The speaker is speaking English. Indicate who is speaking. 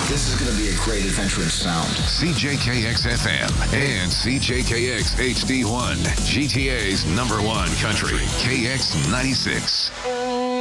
Speaker 1: This is going to be a great adventure in sound.
Speaker 2: CJKX-FM and CJKX HD1, GTA's #1 country, KX96.